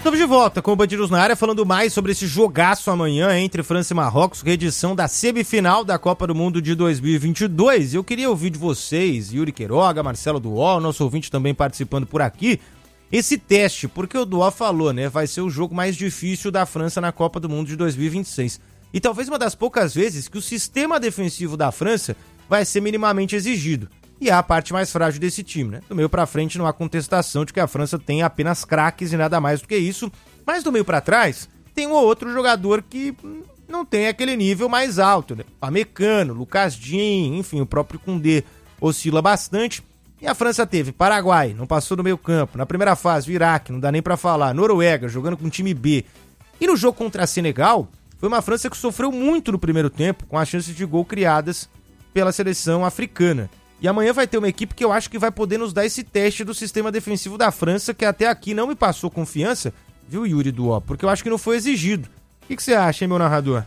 Estamos de volta com o Band News na área, falando mais sobre esse jogaço amanhã entre França e Marrocos, reedição da semifinal da Copa do Mundo de 2022. Eu queria ouvir de vocês, Yuri Queiroga, Marcelo Duó, nosso ouvinte também participando por aqui, esse teste, porque o Duó falou, né, vai ser o jogo mais difícil da França na Copa do Mundo de 2026. E talvez uma das poucas vezes que o sistema defensivo da França vai ser minimamente exigido. E é a parte mais frágil desse time, né? Do meio pra frente não há contestação de que a França tem apenas craques e nada mais do que isso. Mas do meio pra trás, tem um ou outro jogador que não tem aquele nível mais alto, né? Pamecano, Lucas Digne, enfim, o próprio Koundé oscila bastante. E a França teve Paraguai, não passou do meio campo. Na primeira fase, o Iraque, não dá nem pra falar. Noruega, jogando com o time B. E no jogo contra a Senegal, foi uma França que sofreu muito no primeiro tempo com as chances de gol criadas pela seleção africana. E amanhã vai ter uma equipe que eu acho que vai poder nos dar esse teste do sistema defensivo da França, que até aqui não me passou confiança, viu, Yuri Duó? Porque eu acho que não foi exigido. O que você acha, hein, meu narrador?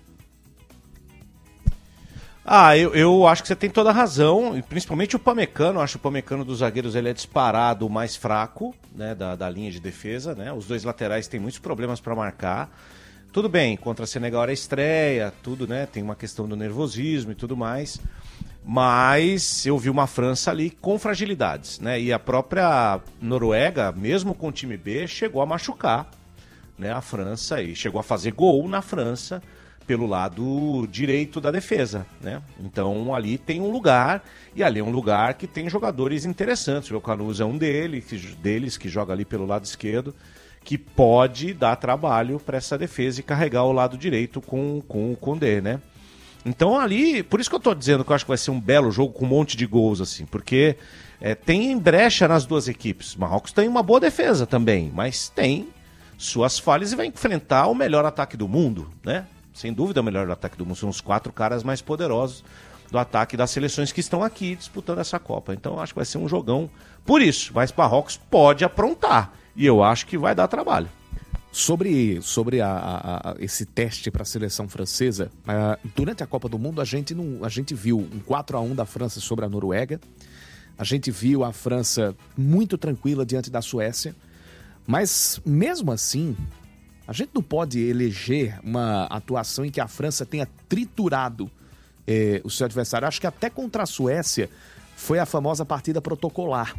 Eu acho que você tem toda a razão, e principalmente o Pamecano. Eu acho que o Pamecano dos zagueiros ele é disparado o mais fraco, né, da linha de defesa, né? Os dois laterais têm muitos problemas para marcar. Tudo bem, contra a Senegal era estreia, tudo, né? Tem uma questão do nervosismo e tudo mais. Mas eu vi uma França ali com fragilidades, né? E a própria Noruega, mesmo com o time B, chegou a machucar, né, a França e chegou a fazer gol na França pelo lado direito da defesa, né? Então ali tem um lugar, e ali é um lugar que tem jogadores interessantes. O Canuso é um deles que joga ali pelo lado esquerdo, que pode dar trabalho para essa defesa e carregar o lado direito com o Koundé, né? Então ali, por isso que eu tô dizendo que eu acho que vai ser um belo jogo com um monte de gols, assim, porque tem brecha nas duas equipes. O Marrocos tem uma boa defesa também, mas tem suas falhas e vai enfrentar o melhor ataque do mundo, né? Sem dúvida o melhor ataque do mundo, são os 4 caras mais poderosos do ataque das seleções que estão aqui disputando essa Copa. Então eu acho que vai ser um jogão por isso, mas o Marrocos pode aprontar, e eu acho que vai dar trabalho. Sobre esse teste para a seleção francesa, durante a Copa do Mundo a gente viu um 4-1 da França sobre a Noruega, a gente viu a França muito tranquila diante da Suécia, mas mesmo assim a gente não pode eleger uma atuação em que a França tenha triturado o seu adversário. Acho que até contra a Suécia foi a famosa partida protocolar.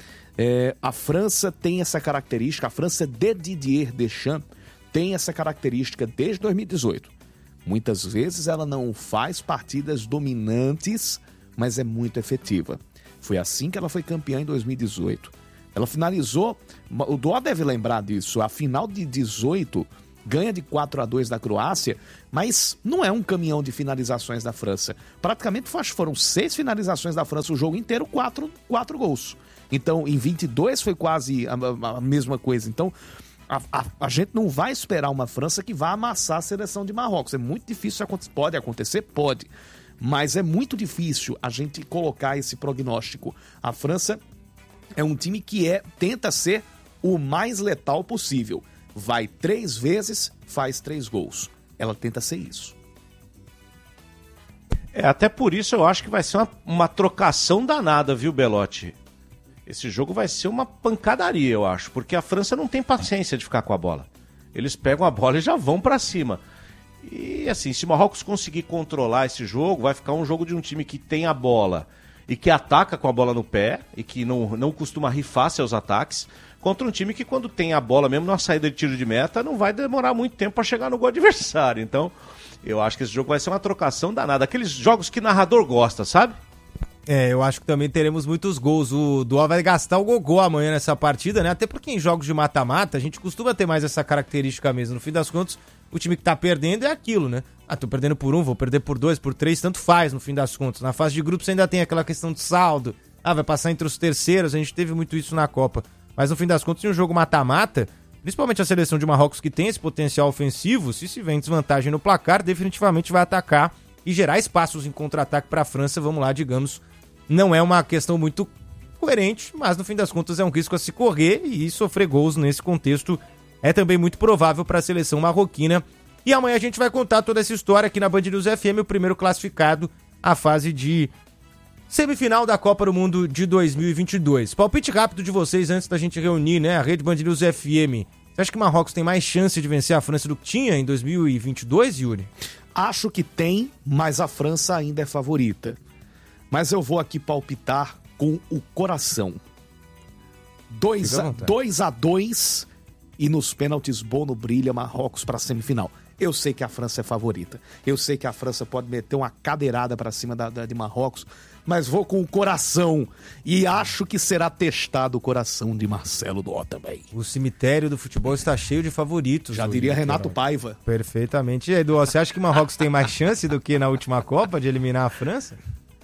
A França tem essa característica, a França de Didier Deschamps tem essa característica desde 2018. Muitas vezes ela não faz partidas dominantes, mas é muito efetiva. Foi assim que ela foi campeã em 2018. Ela finalizou, o Duó deve lembrar disso, a final de 18 ganha de 4-2 da Croácia, mas não é um caminhão de finalizações da França. Praticamente foram 6 finalizações da França o jogo inteiro, 4 gols. Então, em 22 foi quase a mesma coisa. Então, a gente não vai esperar uma França que vá amassar a seleção de Marrocos. É muito difícil, pode acontecer? Pode. Mas é muito difícil a gente colocar esse prognóstico. A França é um time que tenta ser o mais letal possível. Vai 3 vezes, faz 3 gols. Ela tenta ser isso. Até por isso eu acho que vai ser uma trocação danada, viu, Belotti? Esse jogo vai ser uma pancadaria, eu acho, porque a França não tem paciência de ficar com a bola. Eles pegam a bola e já vão pra cima. E assim, se o Marrocos conseguir controlar esse jogo, vai ficar um jogo de um time que tem a bola e que ataca com a bola no pé e que não costuma rifar seus ataques, contra um time que quando tem a bola, mesmo na saída de tiro de meta, não vai demorar muito tempo para chegar no gol adversário. Então, eu acho que esse jogo vai ser uma trocação danada. Aqueles jogos que narrador gosta, sabe? Eu acho que também teremos muitos gols. O Duó vai gastar o gogó amanhã nessa partida, né? Até porque em jogos de mata-mata a gente costuma ter mais essa característica mesmo. No fim das contas, o time que tá perdendo é aquilo, né? Tô perdendo por 1, vou perder por 2, por 3, tanto faz no fim das contas. Na fase de grupos ainda tem aquela questão de saldo. Vai passar entre os terceiros, a gente teve muito isso na Copa. Mas no fim das contas, em um jogo mata-mata, principalmente a seleção de Marrocos que tem esse potencial ofensivo, se vem desvantagem no placar, definitivamente vai atacar e gerar espaços em contra-ataque para a França. Vamos lá, digamos, não é uma questão muito coerente, mas no fim das contas é um risco a se correr e sofrer gols nesse contexto é também muito provável para a seleção marroquina. E amanhã a gente vai contar toda essa história aqui na Band News FM, o primeiro classificado à fase de semifinal da Copa do Mundo de 2022. Palpite rápido de vocês antes da gente reunir, né? A Rede Band News FM Você acha que Marrocos tem mais chance de vencer a França do que tinha em 2022, Yuri? Acho que tem, mas a França ainda é favorita. Mas eu vou aqui palpitar com o coração. 2-2 e nos pênaltis Bono brilha, Marrocos para a semifinal. Eu sei que a França é favorita. Eu sei que a França pode meter uma cadeirada para cima de Marrocos, mas vou com o coração. E acho que será testado o coração de Marcelo Dó também. O cemitério do futebol está cheio de favoritos. Já diria Renato Paiva. Perfeitamente. E aí, Dó, você acha que Marrocos tem mais chance do que na última Copa de eliminar a França?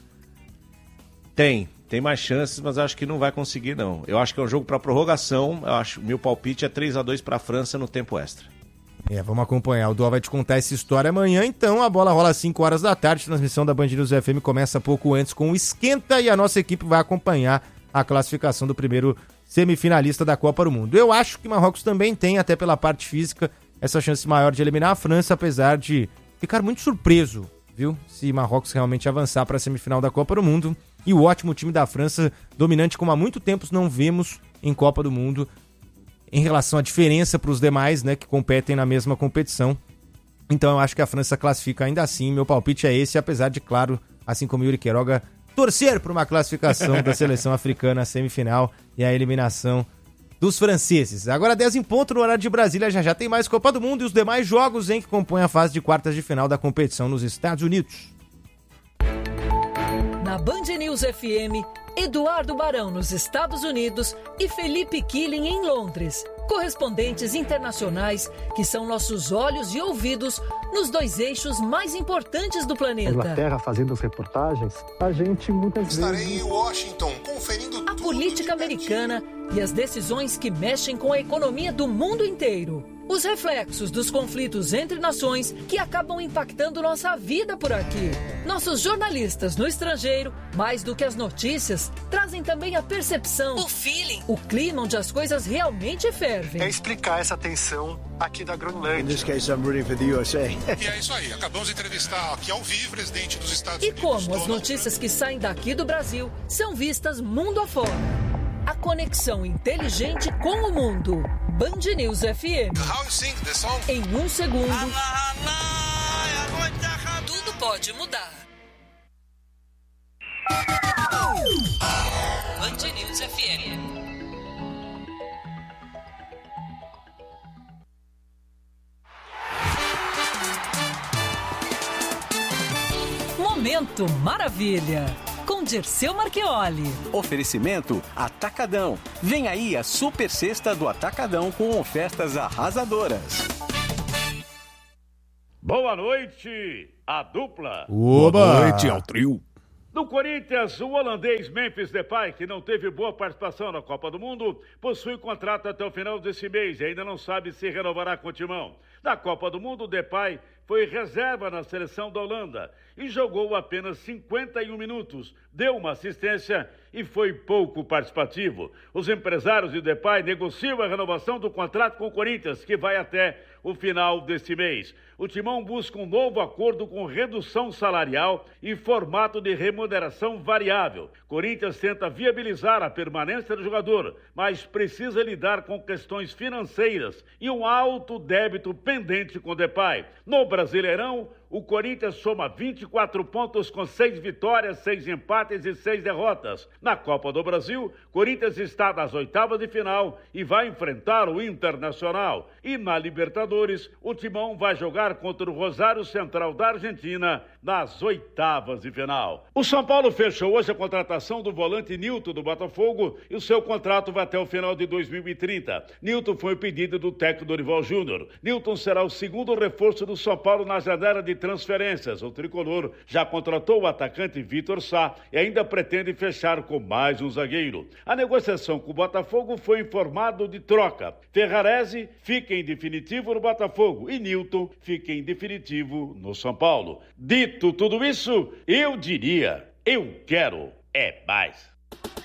Tem mais chances, mas acho que não vai conseguir, não. Eu acho que é um jogo para prorrogação. Meu palpite é 3-2 para a França no tempo extra. Vamos acompanhar. O Dó vai te contar essa história amanhã, então. A bola rola às 5 horas da tarde. A transmissão da Band News FM começa pouco antes com o Esquenta e a nossa equipe vai acompanhar a classificação do primeiro semifinalista da Copa do Mundo. Eu acho que Marrocos também tem, até pela parte física, essa chance maior de eliminar a França, apesar de ficar muito surpreso, viu? Se Marrocos realmente avançar para a semifinal da Copa do Mundo. E o ótimo time da França, dominante como há muito tempo não vemos em Copa do Mundo, em relação à diferença para os demais, né, que competem na mesma competição. Então eu acho que a França classifica ainda assim. Meu palpite é esse, apesar de, claro, assim como Yuri Queiroga, torcer por uma classificação da seleção africana à semifinal e a eliminação dos franceses. Agora 10 em ponto no horário de Brasília, já tem mais Copa do Mundo e os demais jogos em que compõem a fase de quartas de final da competição nos Estados Unidos. Na Band News FM, Eduardo Barão nos Estados Unidos e Felipe Killing em Londres. Correspondentes internacionais que são nossos olhos e ouvidos nos dois eixos mais importantes do planeta. Inglaterra fazendo as reportagens, a gente muitas vezes... Estarei em Washington conferindo a política americana e as decisões que mexem com a economia do mundo inteiro. Os reflexos dos conflitos entre nações que acabam impactando nossa vida por aqui. Nossos jornalistas no estrangeiro, mais do que as notícias, trazem também a percepção, o feeling, o clima onde as coisas realmente fervem. É explicar essa tensão aqui da Groenlândia. In this case, I'm rooting for the USA. E é isso aí, acabamos de entrevistar aqui ao vivo o presidente dos Estados Unidos. E como as notícias que saem daqui do Brasil são vistas mundo afora. A conexão inteligente com o mundo. Band News FM. How you sing the song? Em um segundo, tudo pode mudar. Band News FM. Momento Maravilha. Com Dirceu Marchioli. Oferecimento Atacadão. Vem aí a super sexta do Atacadão com ofertas arrasadoras. Boa noite, a dupla. Boa noite ao trio. No Corinthians, o holandês Memphis Depay, que não teve boa participação na Copa do Mundo, possui contrato até o final desse mês e ainda não sabe se renovará com o timão. Na Copa do Mundo, Depay foi reserva na seleção da Holanda e jogou apenas 51 minutos, deu uma assistência e foi pouco participativo. Os empresários de Depay negociam a renovação do contrato com o Corinthians, que vai até o final deste mês. O Timão busca um novo acordo com redução salarial e formato de remuneração variável. Corinthians tenta viabilizar a permanência do jogador, mas precisa lidar com questões financeiras e um alto débito pendente com Depay. No Brasileirão, o Corinthians soma 24 pontos com 6 vitórias, 6 empates e 6 derrotas. Na Copa do Brasil, Corinthians está nas oitavas de final e vai enfrentar o Internacional. E na Libertadores, o Timão vai jogar contra o Rosário Central da Argentina nas oitavas de final. O São Paulo fechou hoje a contratação do volante Nilton do Botafogo e o seu contrato vai até o final de 2030. Nilton foi o pedido do técnico Dorival Júnior. Nilton será o segundo reforço do São Paulo na janela de transferências. O tricolor já contratou o atacante Vitor Sá e ainda pretende fechar com mais um zagueiro. A negociação com o Botafogo foi informado de troca. Ferrarese fica em definitivo no Botafogo e Nilton fica em definitivo no São Paulo. Dito tudo isso, eu diria, eu quero é mais.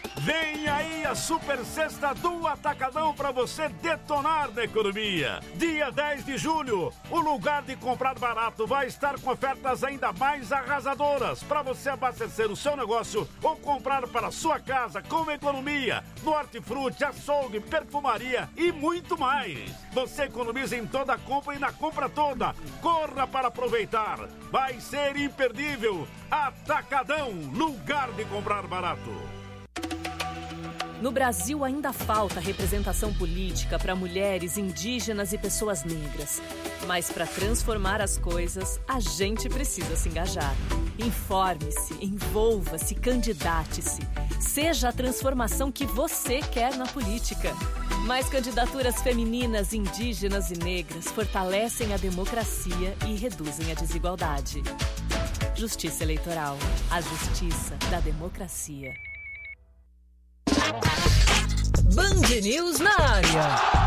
Vem aí a super sexta do Atacadão para você detonar na economia. Dia 10 de julho, o lugar de comprar barato vai estar com ofertas ainda mais arrasadoras para você abastecer o seu negócio ou comprar para sua casa com economia no hortifruti, açougue, perfumaria e muito mais. Você economiza em toda a compra e na compra toda. Corra para aproveitar. Vai ser imperdível. Atacadão, lugar de comprar barato. No Brasil ainda falta representação política para mulheres, indígenas e pessoas negras. Mas para transformar as coisas, a gente precisa se engajar. Informe-se, envolva-se, candidate-se. Seja a transformação que você quer na política. Mais candidaturas femininas, indígenas e negras fortalecem a democracia e reduzem a desigualdade. Justiça Eleitoral. A justiça da democracia. Band News na área.